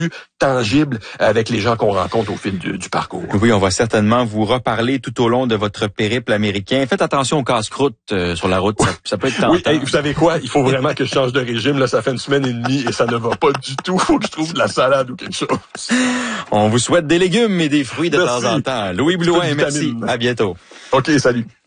tangible avec les gens qu'on rencontre au fil du parcours. Oui, on va certainement vous reparler tout au long de votre périple américain. Faites attention aux casse-croûtes sur la route, ça peut être tentant. Oui, vous savez quoi? Il faut vraiment que je change de régime. Là, ça fait 1 semaine et demie et ça ne va pas du tout. Faut que je trouve de la salade ou quelque chose. On vous souhaite des légumes et des fruits de temps en temps. Louis Blouin, merci. À bientôt. OK, salut.